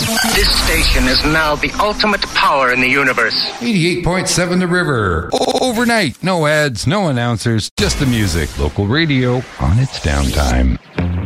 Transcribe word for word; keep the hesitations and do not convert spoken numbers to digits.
This station is now the ultimate power in the universe. eighty-eight point seven The River. O- overnight. No ads, no announcers, just the music. Local radio on its downtime.